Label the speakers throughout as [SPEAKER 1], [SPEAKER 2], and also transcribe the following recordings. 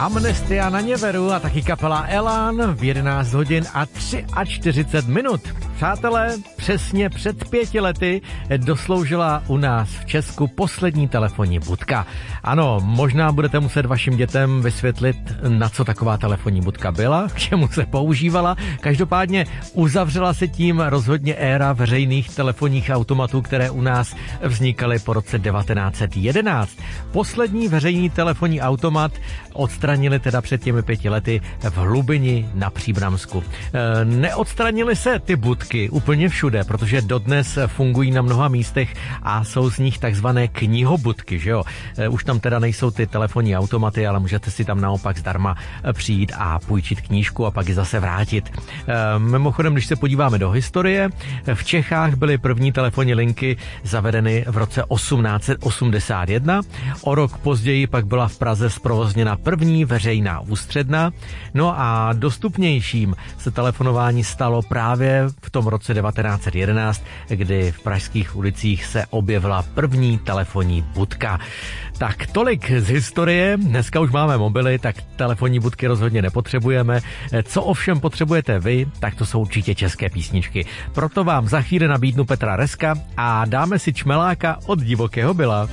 [SPEAKER 1] Amnestia na Něveru a taky kapela Elan v 11 hodin a 43 minut. Přátelé, přesně před 5 lety dosloužila u nás v Česku poslední telefonní budka. Ano, možná budete muset vašim dětem vysvětlit, na co taková telefonní budka byla, k čemu se používala. Každopádně uzavřela se tím rozhodně éra veřejných telefonních automatů, které u nás vznikaly po roce 1911. Poslední veřejný telefonní automat odstranili teda před těmi 5 lety v Hlubini na Příbramsku. Neodstranili se ty budky úplně všude, protože dodnes fungují na mnoha místech a jsou z nich takzvané knihobudky, že jo? Už tam teda nejsou ty telefonní automaty, ale můžete si tam naopak zdarma přijít a půjčit knížku a pak ji zase vrátit. Mimochodem, když se podíváme do historie, v Čechách byly první telefonní linky zavedeny v roce 1881. O rok později pak byla v Praze zprovozněna první veřejná ústředna. No a dostupnějším se telefonování stalo právě v tom roce 1911, kdy v pražských ulicích se objevila první telefonní budka. Tak tolik z historie. Dneska už máme mobily, tak telefonní budky rozhodně nepotřebujeme. Co ovšem potřebujete vy, tak to jsou určitě české písničky. Proto vám za chvíli nabídnu Petra Reska a dáme si Čmeláka od Divokého Byla.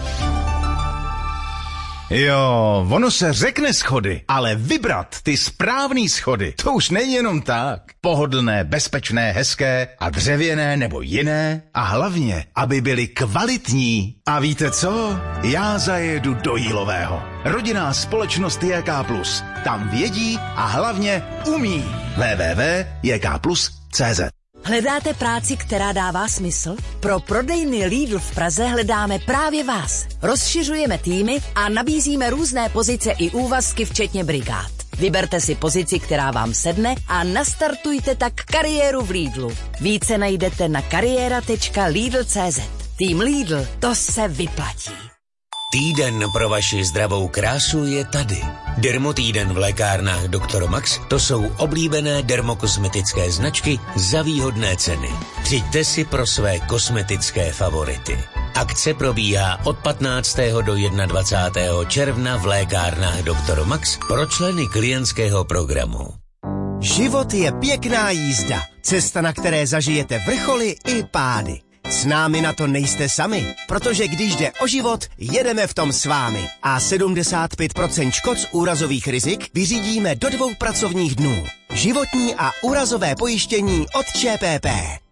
[SPEAKER 2] Jo, ono se řekne schody, ale vybrat ty správný schody, to už není jenom tak. Pohodlné, bezpečné, hezké a dřevěné nebo jiné a hlavně, aby byly kvalitní. A víte co? Já zajedu do Jílového. Rodinná společnost JK+. Tam vědí a hlavně umí. www.jkplus.cz.
[SPEAKER 3] Hledáte práci, která dává smysl? Pro prodejny Lidl v Praze hledáme právě vás. Rozšiřujeme týmy a nabízíme různé pozice i úvazky, včetně brigád. Vyberte si pozici, která vám sedne a nastartujte tak kariéru v Lidlu. Více najdete na kariéra.lidl.cz. Tým Lidl, to se vyplatí.
[SPEAKER 4] Týden pro vaši zdravou krásu je tady. Dermotýden v lékárnách Dr. Max, to jsou oblíbené dermokosmetické značky za výhodné ceny. Přijďte si pro své kosmetické favority. Akce probíhá od 15. do 21. června v lékárnách Dr. Max pro členy klientského programu.
[SPEAKER 5] Život je pěkná jízda, cesta, na které zažijete vrcholy i pády. S námi na to nejste sami, protože když jde o život, jedeme v tom s vámi. A 75% škod z úrazových rizik vyřídíme do 2 pracovních dnů. Životní a úrazové pojištění od ČPP.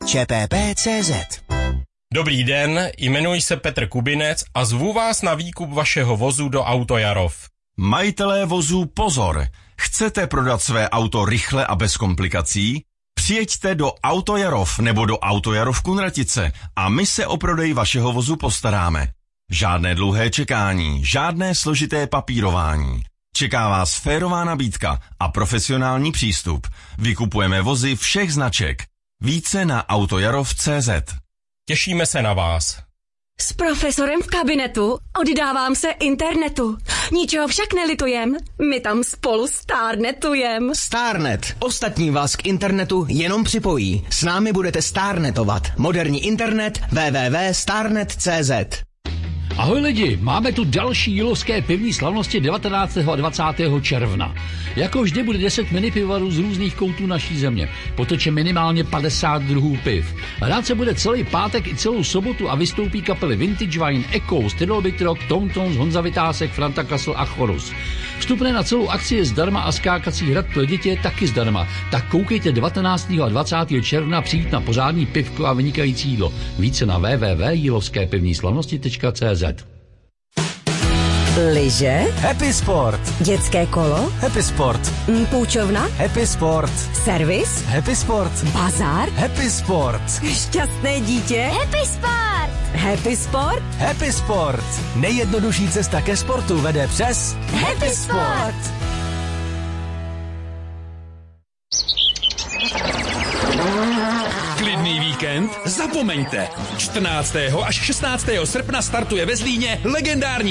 [SPEAKER 5] ČPP.cz.
[SPEAKER 6] Dobrý den, jmenuji se Petr Kubinec a zvu vás na výkup vašeho vozu do Autojarov.
[SPEAKER 7] Majitelé vozů pozor! Chcete prodat své auto rychle a bez komplikací? Přijeďte do Autojarov nebo do Autojarov Kunratice a my se o prodej vašeho vozu postaráme. Žádné dlouhé čekání, žádné složité papírování. Čeká vás férová nabídka a profesionální přístup. Vykupujeme vozy všech značek. Více na autojarov.cz.
[SPEAKER 6] Těšíme se na vás.
[SPEAKER 8] S profesorem v kabinetu oddávám se internetu. Ničeho však nelitujem, my tam spolu stárnetujem.
[SPEAKER 9] Starnet. Ostatní vás k internetu jenom připojí. S námi budete starnetovat. Moderní internet www.starnet.cz.
[SPEAKER 10] Ahoj lidi, máme tu další jílovské pivní slavnosti 19. a 20. června. Jako vždy bude 10 minipivarů z různých koutů naší země. Poteče minimálně 50 druhů piv. Hrát se bude celý pátek i celou sobotu a vystoupí kapely Vintage Wine, Echo, Stydol Bitrok, Tom Toms, Honza Vytásek, Franta Kasl a Chorus. Vstupné na celou akci je zdarma a skákací hrad pro děti je taky zdarma. Tak koukejte 19. a 20. června přijít na pořádný pivko a vynikající jídlo. Více na www.jílovsképivníslavnosti.cz.
[SPEAKER 3] Lyže?
[SPEAKER 5] Happy Sport.
[SPEAKER 3] Dětské kolo?
[SPEAKER 5] Happy Sport.
[SPEAKER 3] Půjčovna?
[SPEAKER 5] Happy Sport.
[SPEAKER 3] Servis?
[SPEAKER 5] Happy Sport.
[SPEAKER 3] Bazar?
[SPEAKER 5] Happy Sport.
[SPEAKER 3] Šťastné dítě?
[SPEAKER 11] Happy Sport.
[SPEAKER 3] Happy Sport?
[SPEAKER 5] Happy Sport. Nejjednodušší cesta ke sportu vede přes
[SPEAKER 11] Happy Sport.
[SPEAKER 12] Klidný víkend? Zapomeňte! 14. až 16. srpna startuje ve Zlíně legendární